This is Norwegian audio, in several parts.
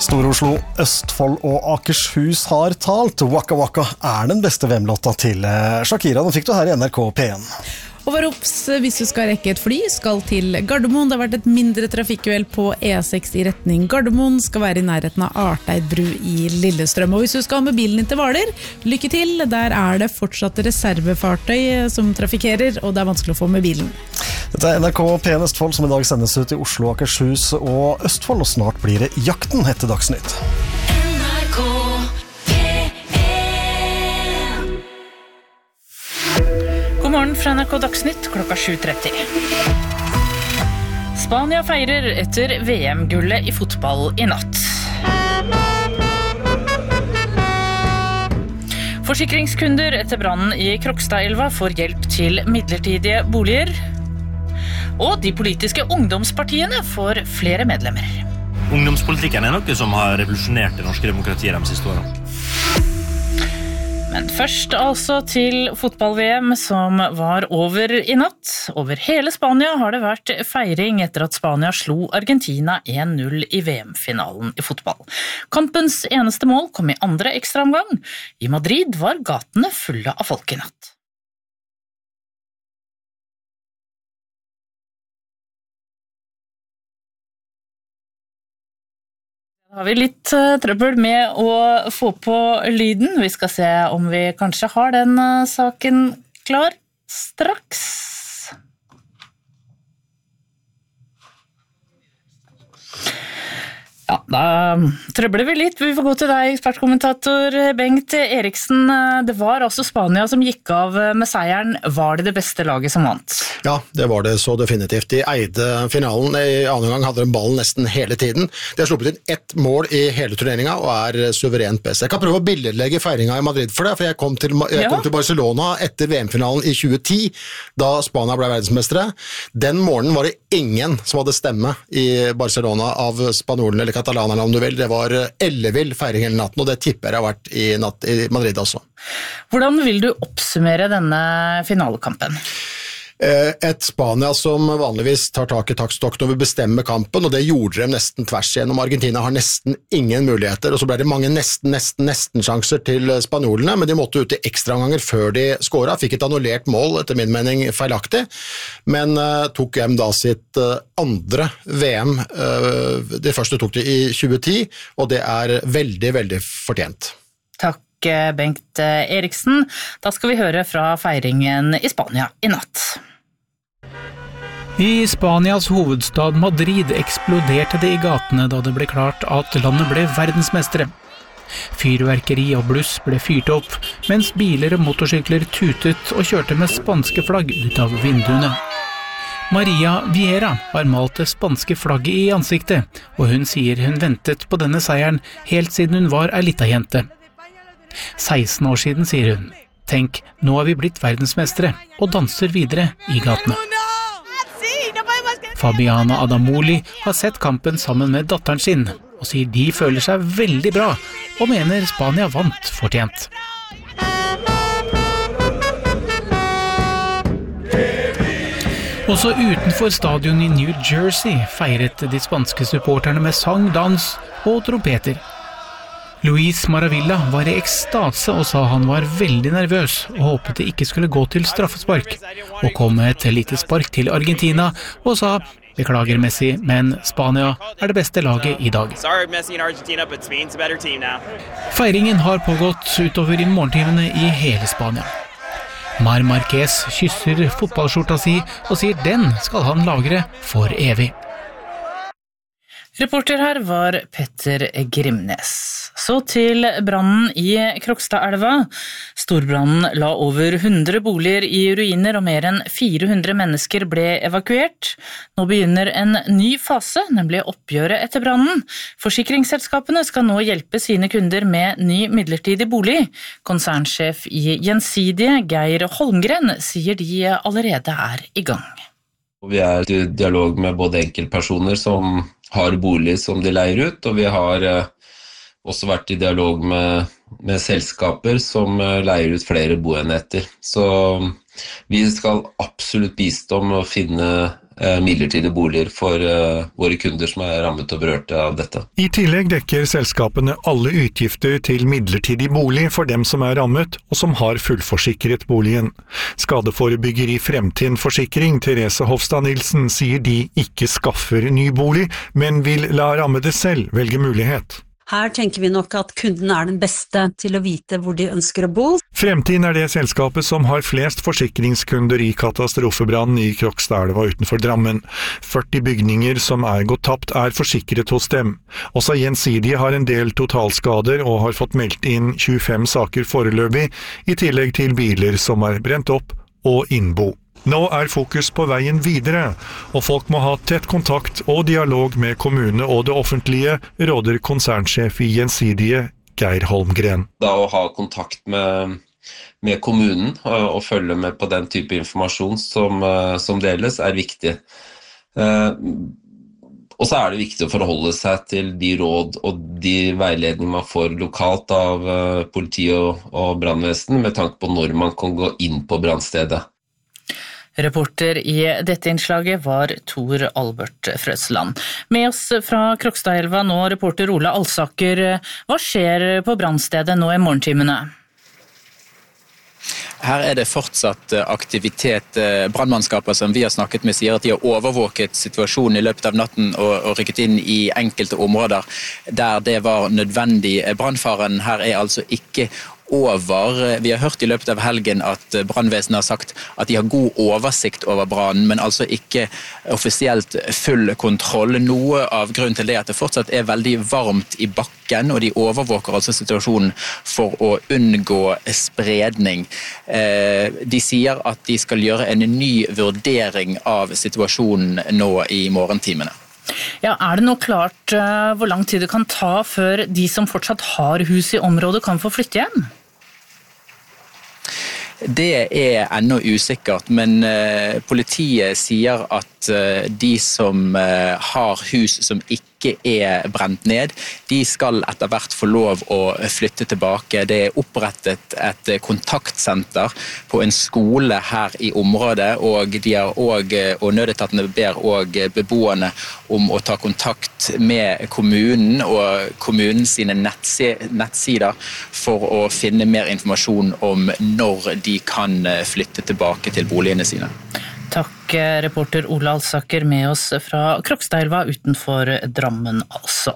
Stor-Oslo, Østfold og Akershus har talt. Waka Waka den beste VM-låta til Shakira. Den fikk du her i NRK P1. Og vær obs hvis du skal rekke et fly, skal til Gardermoen. Det har vært et mindre trafikkuhell på E6 i retning Gardermoen. Skal være i nærheten av Arteid bru i Lillestrøm. Og hvis du skal med bilen inn til Hvaler, lykke til. Der det fortsatt reservefartøy som trafikkerer, og det vanskelig å få med bilen. Dette NRK P1 Østfold som i dag sendes ut i Oslo, Akershus og Østfold. Og snart blir det Jakten etter Dagsnytt. God morgen fra NRK Dagsnytt klokka 7:30. Spania feirer etter VM-gullet i fotball i natt. Forsikringskunder etter brannen i Krokstadelva får hjelp til midlertidige boliger. Og de politiske ungdomspartiene får flere medlemmer. Ungdomspolitikken noe som har revolusjonert det norske demokratiet de siste årene. Men først altså til fotball-VM som var over i natt. Over hele Spania har det vært feiring etter at Spania slo Argentina 1-0 i VM-finalen i fotball. Kampens eneste mål kom i andre ekstraomgang. I Madrid var gatene fulle av folk i natt. Da har vi litt trøbbel med å få på lyden. Vi skal se om vi kanskje har den saken klar straks. Ja, da trøbler vi litt. Vi får gå til deg, ekspertkommentator Bengt Eriksen. Det var altså Spania som gikk av med seieren. Var det beste laget som vant? Ja, det var det så definitivt. De eide finalen. I annen gang hadde de ballen nesten hele tiden. De har sluppet inn ett mål i hele turneringa og suverent best. Jeg kan prøve å billedlegge feiringa i Madrid for det, for jeg kom til Barcelona etter VM-finalen i 2010, da Spania ble verdensmestere. Den morgenen var det ingen som hadde stemme i Barcelona av spanjolene eller katalanerne, om du vil. Det var ellevill feiring hele natten, og det tipper jeg har vært i natt i Madrid også. Hvordan vil du oppsummere denne finalekampen? Et Spania som vanligvis tar tak i taktstokken og vil bestemme kampen, og det gjorde de nesten tvers igjennom. Argentina har nesten ingen muligheter, og så ble det mange nesten sjanser til spanjolene, men de måtte ut i ekstraomganger før de skåret. Fikk et annullert mål, etter min mening feilaktig, men tok hjem da sitt andre VM. Det første tok de i 2010, og det veldig, veldig fortjent. Takk, Bengt Eriksen. Da skal vi høre fra feiringen i Spania i natt. I Spanias hovedstad Madrid eksploderte det i gatene da det ble klart at landet ble verdensmestere. Fyrverkeri og bluss ble fyrt opp, mens biler og motorsykler tutet og kjørte med spanske flagg ut av vinduene. Maria Vieira har malt det spanske flagget i ansiktet, og hun sier hun ventet på denne seieren helt siden hun var ei lita jente. 16 år siden, sier hun. Tenk, nå vi blitt verdensmestere, og danser videre i gatene. Fabiana Adamoli har sett kampen sammen med datteren sin, og sier de føler seg veldig bra, og mener Spania vant fortjent. Også utenfor stadion i New Jersey feiret de spanske supporterne med sang, dans og trompeter. Luis Maravilla var i ekstase og sa han var veldig nervøs og håpet det ikke skulle gå til straffespark, og kom med et lite spark til Argentina og sa «Beklager Messi, men Spania det beste laget i dag». Feiringen har pågått utover i morgentimene i hele Spania. Mar Marquez kysser fotballskjorta si og sier den skal han lagre for evig. Reporter her var Petter Grimnes. Så til brannen i Krokstadelva. Storbrannen la over 100 boliger i ruiner, og mer enn 400 mennesker ble evakuert. Nå begynner en ny fase, nemlig oppgjøret etter brannen. Forsikringsselskapene skal nå hjelpe sine kunder med ny midlertidig bolig. Konsernsjef i Gjensidige, Geir Holmgren, sier de allerede i gang. Vi i dialog med både enkeltpersoner som har bolig som de leier ut, og vi har også vært i dialog med selskaper som leier ut flere boenheter. Så vi skal absolutt bistå med å finne midlertidige boliger for våre kunder som rammet og berørte av dette. I tillegg dekker selskapene alle utgifter til midlertidig bolig for dem som rammet og som har fullforsikret boligen. Skadeforebyggeri Fremtind Forsikring Therese Hofstad Nilsen sier de ikke skaffer ny bolig, men vil la rammede selv velge mulighet. Her tenker vi nok at kunden den beste til å vite hvor de ønsker å bo. Fremtind det selskapet som har flest forsikringskunder i katastrofebrannen i Krokstadelva utenfor Drammen. 40 bygninger som gått tapt forsikret hos dem. Også Gjensidige har en del totalskader og har fått meldt inn 25 saker foreløpig, i tillegg til biler som brent opp og innbo. Nå fokus på veien videre, og folk må ha tett kontakt og dialog med kommune og det offentlige, råder konsernsjef i Gjensidige, Geir Holmgren. Da å ha kontakt med kommunen og følge med på den type informasjon som deles viktig. Og så det viktig å forholde seg til de råd og de veiledninger man får lokalt av politi og brannvesen med tanke på når man kan gå inn på brannstedet. Reporter i dette innslaget var Tor Albert Frøsland. Med oss fra Krokstadelva nå, reporter Ola Alsaker. Hva skjer på brannstedet nå i morgentimene? Her det fortsatt aktivitet. Brannmannskaper som vi har snakket med sier at de har overvåket situasjonen i løpet av natten og rykket inn i enkelte områder der det var nødvendig. Brannfaren her altså ikke over. Vi har hørt i løpet av helgen at brannvesenet har sagt at de har god oversikt over brannen, men altså ikke offisielt full kontroll. Noe av grunnen til det at det fortsatt veldig varmt i bakken, og de overvåker altså situasjonen for å unngå spredning. De sier at de skal gjøre en ny vurdering av situasjonen nå i morgentimene. Ja, det nå klart hvor lang tid det kan ta før de som fortsatt har hus i området kan få flytte hjem? Det ennå usikkert, men politiet sier at de som har hus som ikke brent ned, de skal etter hvert få lov å flytte tilbake. Det opprettet et kontaktsenter på en skole her i området, og de har og nødetatene ber og beboerne om å ta kontakt med kommunen og kommunens sine nettsider for å finne mer informasjon om når de kan flytte tilbake til boligene sine. Takk, reporter Ola Alsaker med oss fra Krokstadelva utenfor Drammen altså.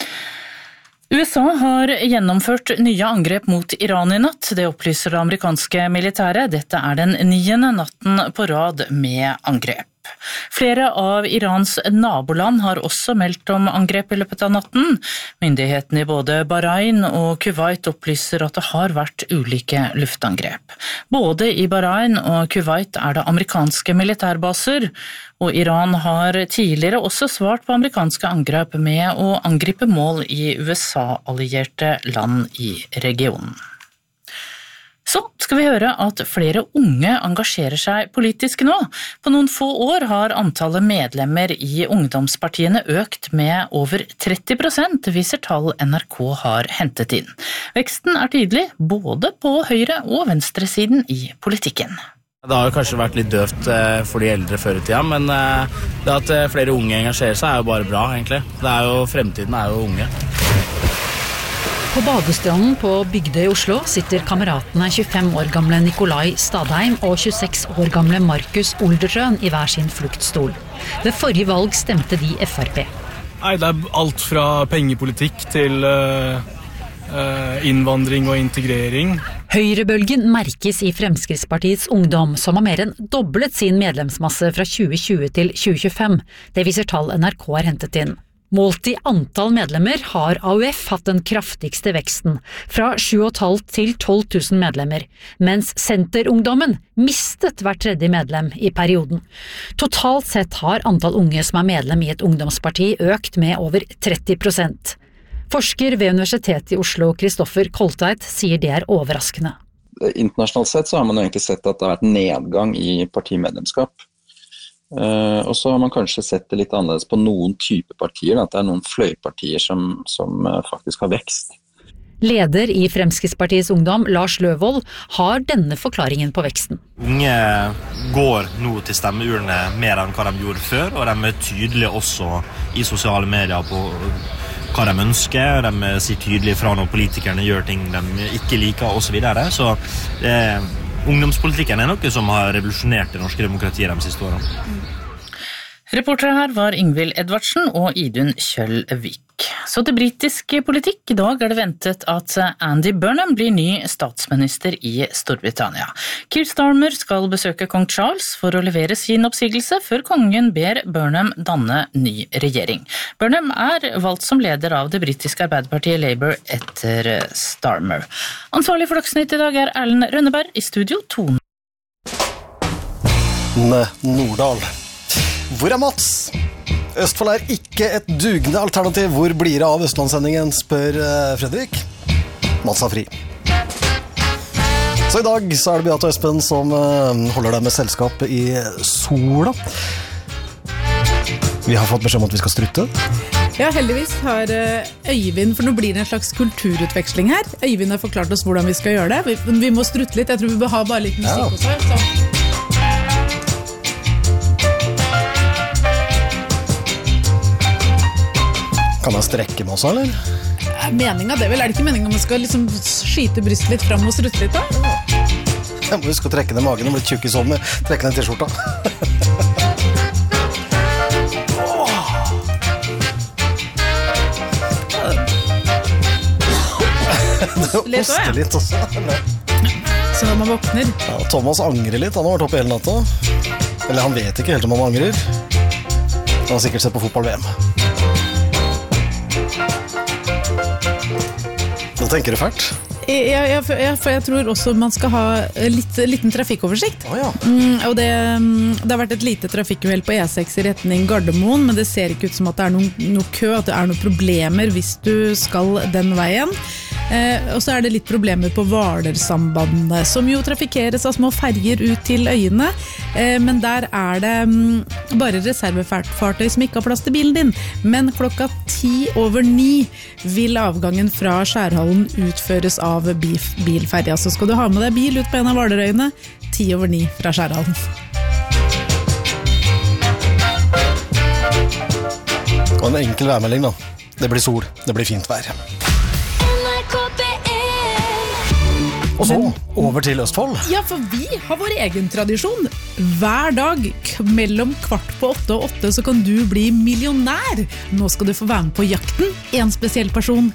USA har gjennomført nye angrep mot Iran i natt, det opplyser det amerikanske militæret. Dette den 9. natten på rad med angrep. Flere av Irans naboland har også meldt om angrep i løpet av natten. Myndighetene i både Bahrain og Kuwait opplyser at det har vært ulike luftangrep. Både i Bahrain og Kuwait det amerikanske militærbaser, og Iran har tidligere også svart på amerikanske angrep med å angripe mål i USA-allierte land i regionen. Så skal vi høre at flere unge engasjerer seg politisk nå. På noen få år har antallet medlemmer i ungdomspartiene økt med over 30%, viser tall NRK har hentet inn. Veksten tydelig både på høyre- og venstresiden i politikken. Det har jo kanskje vært litt døvt for de eldre før i tida, men det at flere unge engasjerer seg jo bare bra, egentlig. Fremtiden jo unge. På badestranden på Bygdøy i Oslo sitter kameratene 25 år gamle Nikolai Stadheim og 26 år gamle Markus Oldertrøen i hver sin fluktstol. Ved forrige valg stemte de FrP. Det alt fra pengepolitikk til innvandring og integrering. Høyrebølgen merkes i Fremskrittspartiets ungdom, som har mer enn doblet sin medlemsmasse fra 2020 til 2025. Det viser tall NRK har hentet inn. Målt i antall medlemmer har AUF hatt den kraftigste veksten, fra 7,5 til 12 000 medlemmer, mens Senterungdommen mistet hvert tredje medlem i perioden. Totalt sett har antall unge som medlem i et ungdomsparti økt med over 30%. Forsker ved Universitetet i Oslo, Kristoffer Koltveit, sier det overraskende. Internasjonalt sett så har man egentlig sett at det har vært nedgang i partimedlemskap. Og så har man kanskje sett det litt annerledes på noen type partier, at det noen fløypartier som faktisk har vekst. Leder i Fremskrittspartiets ungdom, Lars Løvold, har denne forklaringen på veksten. Unge går nå til stemmeurene mer enn hva de gjorde før, og de er tydelige også i sosiale medier på hva de ønsker. De sier tydelig fra når politikerne gjør ting de ikke liker og så videre. Så ungdomspolitikken er noe som har revolusjonert det norske demokratiet de siste årene. Reportere her var Ingvild Edvardsen og Idun Kjølvik. Så til britisk politikk. I dag er det ventet at Andy Burnham blir ny statsminister i Storbritannia. Keir Starmer skal besøke kong Charles for å levere sin oppsigelse før kongen ber Burnham danne ny regjering. Burnham er valgt som leder av det britiske arbeiderpartiet Labour etter Starmer. Ansvarlig for Dagsnytt i dag er Erlend Rønneberg, i studio Tone Nordahl. Hvor er Mats? Østfold er ikke et dugende alternativ. Hvor blir det av Østlandssendingen, spør Fredrik. Mats har fri. Så i dag så er det Beate og Espen som holder deg med selskap i sola. Vi har fått beskjed om at vi skal strutte. Ja, heldigvis har Øyvind, for nå blir det en slags kulturutveksling her. Øyvind har forklart oss hvordan vi skal gjøre det. Vi må strutte litt. Jeg tror vi bør ha bare litt musikk også. Kan man strekke med også, eller? Meningen det vel, er det ikke meningen man skal liksom skyte brystet litt frem og strutte litt da? Jeg må huske å trekke ned magen og bli tjukk i sommer. Trekke ned til skjorta. Det hoster litt også. Så når man våkner. Ja, Thomas angrer litt, han har vært oppe hele natta. Eller han vet ikke helt om han angrer. Han har sikkert sett på fotball-VM. Nå tenker du fælt? Ja, for jeg tror også man skal ha liten trafikkoversikt. Og det har vært et lite trafikkuhell på E6 i retning Gardermoen, men det ser ikke ut som at det er noe kø, at det er noen problemer hvis du skal den veien. Og så er det litt problemer på Hvaler-sambandet, som jo trafikkeres av små ferger ut til øyene, men der er det bare reservefartøy som ikke har plass til bilen din. Men 8:10 vil avgangen fra Skjærhallen utføres av bilferja, så skal du ha med deg bil ut på en av Hvalerøyene 8:10 fra Skjærhallen. Og en enkel værmelding da. Det blir sol, det blir fint vær. Og så over til Østfold. Ja, for vi har vår egen tradisjon. Hver dag mellom 7:15 og 8 så kan du bli millionær. Nå skal du få være med på jakten. En spesiell person